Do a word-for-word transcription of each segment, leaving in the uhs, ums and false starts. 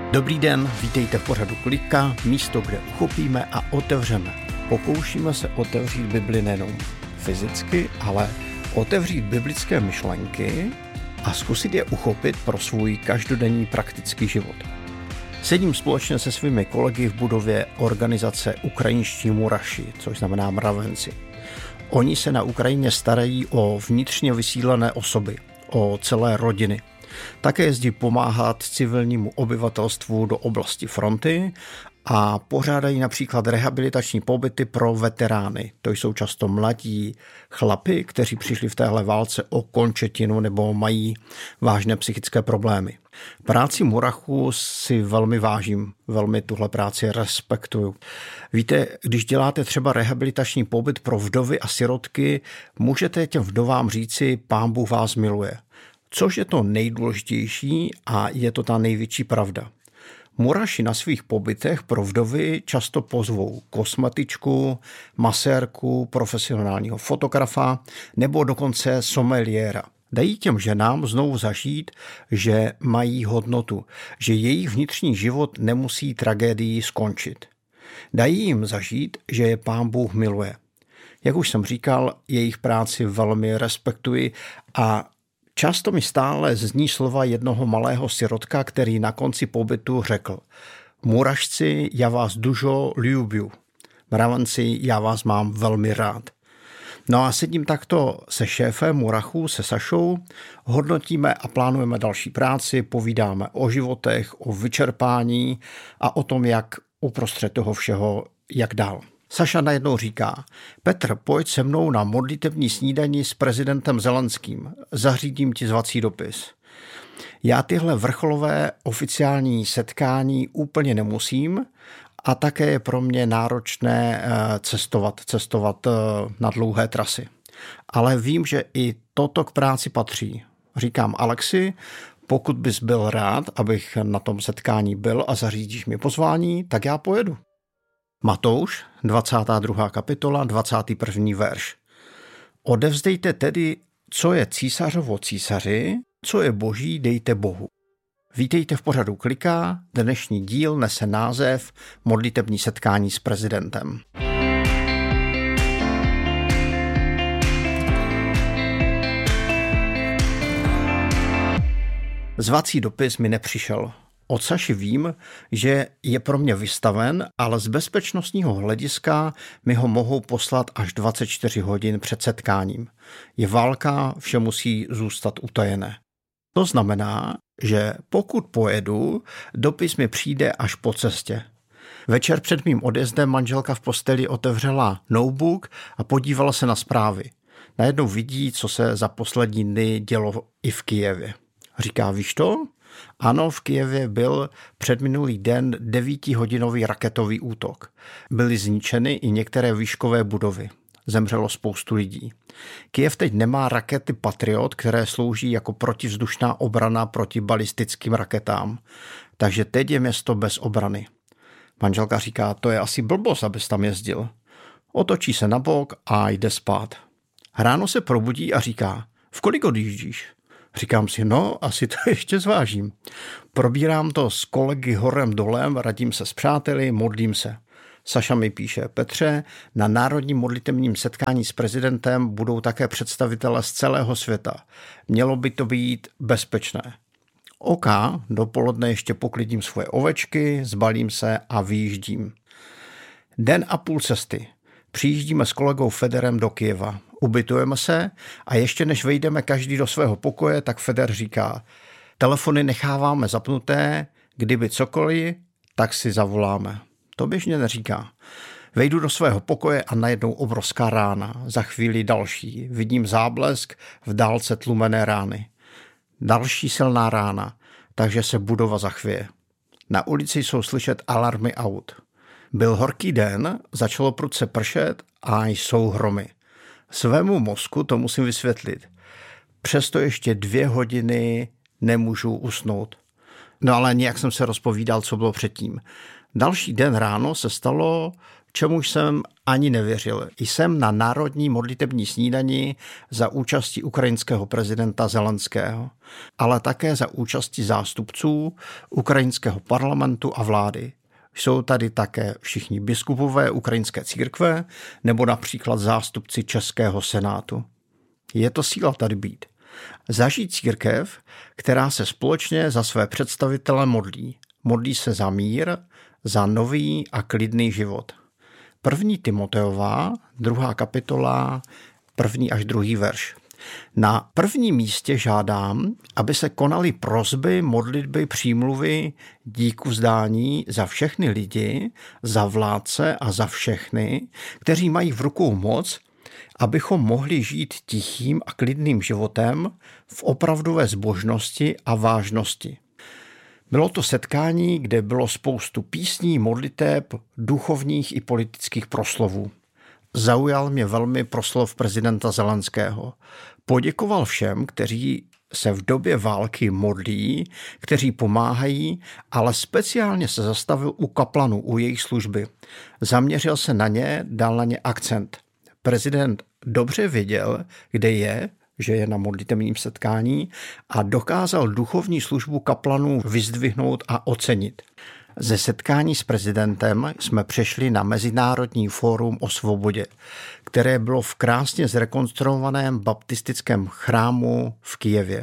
Dobrý den, vítejte v pořadu Klika, místo, kde uchopíme a otevřeme. Pokoušíme se otevřít Bibli nejenom fyzicky, ale otevřít biblické myšlenky a zkusit je uchopit pro svůj každodenní praktický život. Sedím společně se svými kolegy v budově organizace Ukrajinští Muraši, což znamená mravenci. Oni se na Ukrajině starají o vnitřně vysídlené osoby, o celé rodiny. Také jezdí pomáhat civilnímu obyvatelstvu do oblasti fronty a pořádají například rehabilitační pobyty pro veterány. To jsou často mladí chlapi, kteří přišli v téhle válce o končetinu nebo mají vážné psychické problémy. Práci Murachů si velmi vážím, velmi tuhle práci respektuju. Víte, když děláte třeba rehabilitační pobyt pro vdovy a sirotky, můžete těm vdovám říci, Pán Bůh vás miluje. Což je to nejdůležitější a je to ta největší pravda. Muraši na svých pobytech pro vdovy často pozvou kosmetičku, masérku, profesionálního fotografa nebo dokonce someliéra. Dají těm ženám znovu zažít, že mají hodnotu, že jejich vnitřní život nemusí tragédií skončit. Dají jim zažít, že je Pán Bůh miluje. Jak už jsem říkal, jejich práci velmi respektuji a často mi stále zní slova jednoho malého sirotka, který na konci pobytu řekl: Murašci, já vás dužo ľúbiu. Mravenci, já vás mám velmi rád. No a sedím takto se šéfem Murachů, se Sašou, hodnotíme a plánujeme další práci, povídáme o životech, o vyčerpání a o tom, jak uprostřed toho všeho, jak dál. Saša najednou říká: Petr, pojď se mnou na modlitební snídani s prezidentem Zelenským. Zařídím ti zvací dopis. Já tyhle vrcholové oficiální setkání úplně nemusím a také je pro mě náročné cestovat, cestovat na dlouhé trasy. Ale vím, že i toto k práci patří. Říkám Alexi, pokud bys byl rád, abych na tom setkání byl a zařídíš mi pozvání, tak já pojedu. Matouš, dvacátá druhá kapitola, dvacátý první verš. Odevzdejte tedy, co je císařovo císaři, co je boží, dejte Bohu. Vítejte v pořadu Klika, dnešní díl nese název Modlitební setkání s prezidentem. Zvací dopis mi nepřišel. Od Saši vím, že je pro mě vystaven, ale z bezpečnostního hlediska mi ho mohou poslat až dvacet čtyři hodin před setkáním. Je válka, vše musí zůstat utajené. To znamená, že pokud pojedu, dopis mi přijde až po cestě. Večer před mým odjezdem manželka v posteli otevřela notebook a podívala se na zprávy. Najednou vidí, co se za poslední dny dělo i v Kyjevě. Říká, víš to? Ano, v Kyjevě byl předminulý den devítihodinový raketový útok. Byly zničeny i některé výškové budovy. Zemřelo spoustu lidí. Kyjev teď nemá rakety Patriot, které slouží jako protivzdušná obrana proti balistickým raketám. Takže teď je město bez obrany. Manželka říká, to je asi blbost, abys tam jezdil. Otočí se na bok a jde spát. Ráno se probudí a říká, v kolik odjíždíš? Říkám si, no, asi to ještě zvážím. Probírám to s kolegy horem dolem, radím se s přáteli, modlím se. Saša mi píše, Petře, na národním modlitebním setkání s prezidentem budou také představitelé z celého světa. Mělo by to být bezpečné. OK, dopoledne ještě poklidím svoje ovečky, zbalím se a vyjíždím. Den a půl cesty. Přijíždíme s kolegou Federem do Kyjeva. Ubytujeme se a ještě než vejdeme každý do svého pokoje, tak Feder říká, telefony necháváme zapnuté, kdyby cokoliv, tak si zavoláme. To běžně neříká. Vejdu do svého pokoje a najednou obrovská rána. Za chvíli další. Vidím záblesk, v dálce tlumené rány. Další silná rána, takže se budova zachvěje. Na ulici jsou slyšet alarmy aut. Byl horký den, začalo prudce pršet a jsou hromy. Svému mozku to musím vysvětlit. Přesto ještě dvě hodiny nemůžu usnout. No ale nějak jsem se rozpovídal, co bylo předtím. Další den ráno se stalo, čemuž jsem ani nevěřil. Jsem na národní modlitební snídani za účasti ukrajinského prezidenta Zelenského, ale také za účasti zástupců ukrajinského parlamentu a vlády. Jsou tady také všichni biskupové ukrajinské církve nebo například zástupci Českého senátu. Je to síla tady být. Zažít církev, která se společně za své představitele modlí. Modlí se za mír, za nový a klidný život. První Timoteová, druhá kapitola, první až druhý verš. Na prvním místě žádám, aby se konaly prosby, modlitby, přímluvy, díku vzdání za všechny lidi, za vládce a za všechny, kteří mají v rukou moc, abychom mohli žít tichým a klidným životem v opravdové zbožnosti a vážnosti. Bylo to setkání, kde bylo spoustu písní, modliteb, duchovních i politických proslovů. Zaujal mě velmi proslov prezidenta Zelenského. Poděkoval všem, kteří se v době války modlí, kteří pomáhají, ale speciálně se zastavil u kaplanů, u jejich služby. Zaměřil se na ně, dal na ně akcent. Prezident dobře věděl, kde je, že je na modlitevním setkání a dokázal duchovní službu kaplanů vyzdvihnout a ocenit. Ze setkání s prezidentem jsme přešli na Mezinárodní fórum o svobodě, které bylo v krásně zrekonstruovaném baptistickém chrámu v Kyjevě.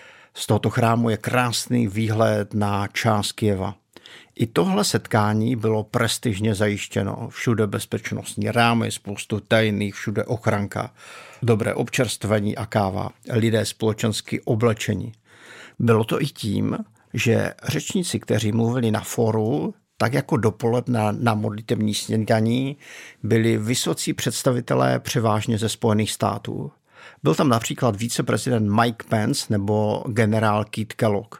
Z tohoto chrámu je krásný výhled na část Kyjeva. I tohle setkání bylo prestižně zajištěno. Všude bezpečnostní rámy, spoustu tajných, všude ochranka, dobré občerstvení a káva, lidé společensky oblečení. Bylo to i tím, že řečníci, kteří mluvili na fóru, tak jako dopoledne na modlitevní snídani, byli vysocí představitelé převážně ze Spojených států. Byl tam například viceprezident Mike Pence nebo generál Keith Kellogg.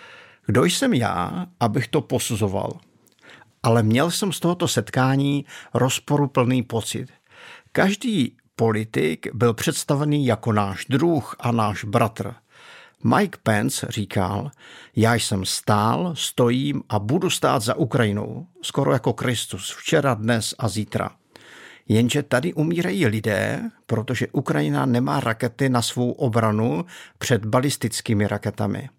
Kdo jsem já, abych to posuzoval? Ale měl jsem z tohoto setkání rozporuplný pocit. Každý politik byl představený jako náš druh a náš bratr. Mike Pence říkal, já jsem stál, stojím a budu stát za Ukrajinou, skoro jako Kristus, včera, dnes a zítra. Jenže tady umírají lidé, protože Ukrajina nemá rakety na svou obranu před balistickými raketami.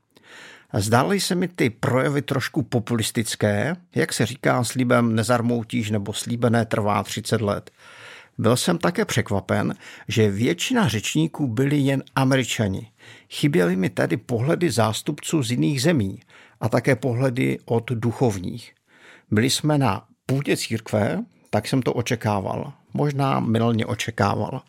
Zdály se mi ty projevy trošku populistické, jak se říká, slíbem nezarmoutíš nebo slíbené trvá třicet let. Byl jsem také překvapen, že většina řečníků byli jen Američani. Chyběly mi tady pohledy zástupců z jiných zemí a také pohledy od duchovních. Byli jsme na půdě církve, tak jsem to očekával. Možná mylně očekával.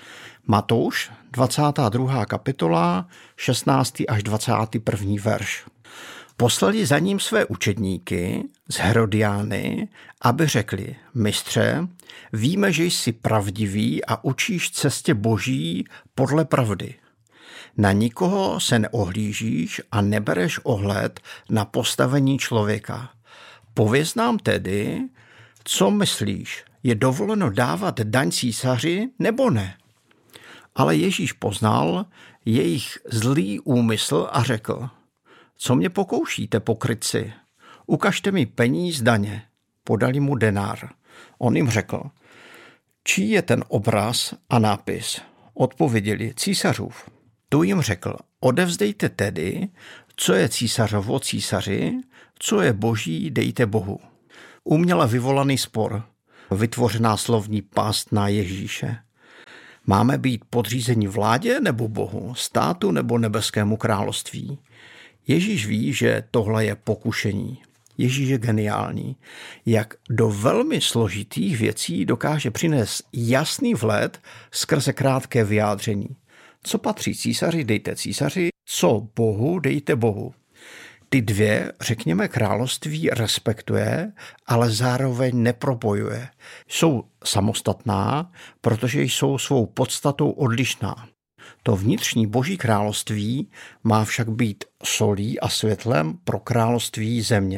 Matouš, dvacátá druhá kapitola, šestnáctý až dvacátý první verš. Poslali za ním své učedníky z Herodiány, aby řekli, mistře, víme, že jsi pravdivý a učíš cestě Boží podle pravdy. Na nikoho se neohlížíš a nebereš ohled na postavení člověka. Pověz nám tedy, co myslíš, je dovoleno dávat daň císaři nebo ne? Ale Ježíš poznal jejich zlý úmysl a řekl, co mě pokoušíte, pokrytci? Ukažte mi peníz daně. Podali mu denár. On jim řekl, čí je ten obraz a nápis? Odpověděli, císařův. Tu jim řekl, odevzdejte tedy, co je císařovo císaři, co je boží, dejte Bohu. Uměle vyvolaný spor, vytvořená slovní past na Ježíše. Máme být podřízeni vládě nebo Bohu, státu nebo nebeskému království? Ježíš ví, že tohle je pokušení. Ježíš je geniální. Jak do velmi složitých věcí dokáže přinést jasný vhled skrze krátké vyjádření. Co patří císaři, dejte císaři, co Bohu, dejte Bohu. Ty dvě, řekněme, království respektuje, ale zároveň nepropojuje. Jsou samostatná, protože jsou svou podstatou odlišná. To vnitřní Boží království má však být solí a světlem pro království země.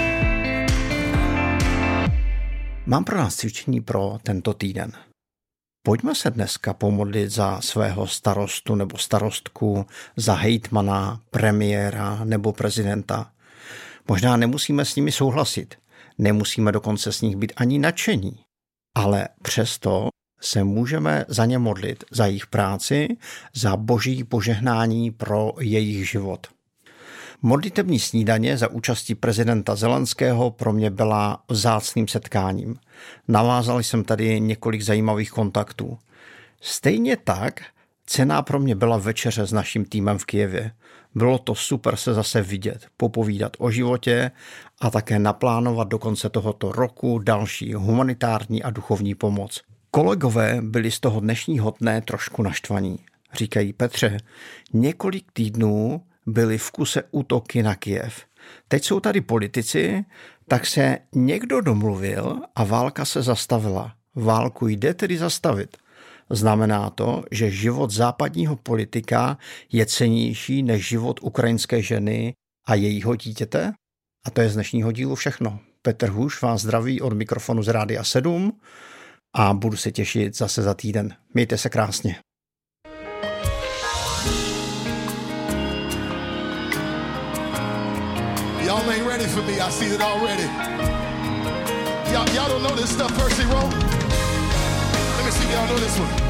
Mám pro nás cvičení pro tento týden. Pojďme se dneska pomodlit za svého starostu nebo starostku, za hejtmana, premiéra nebo prezidenta. Možná nemusíme s nimi souhlasit, nemusíme dokonce s nich být ani nadšení, ale přesto se můžeme za ně modlit, za jejich práci, za boží požehnání pro jejich život. Modlitební snídaně za účastí prezidenta Zelenského pro mě byla vzácným setkáním. Navázal jsem tady několik zajímavých kontaktů. Stejně tak cenná pro mě byla večeře s naším týmem v Kyjevě. Bylo to super se zase vidět, popovídat o životě a také naplánovat do konce tohoto roku další humanitární a duchovní pomoc. Kolegové byli z toho dnešního dne trošku naštvaní. Říkají: Petře, několik týdnů byly v kuse útoky na Kyjev. Teď jsou tady politici, tak se někdo domluvil a válka se zastavila. Válku jde tedy zastavit. Znamená to, že život západního politika je cennější než život ukrajinské ženy a jejího dítěte? A to je z dnešního dílu všechno. Petr Hůš vás zdraví od mikrofonu z Rádia sedm a budu se těšit zase za týden. Mějte se krásně. Y'all ain't ready for me, I see it already. Y'all, y'all don't know this stuff Percy wrote? Let me see if y'all know this one.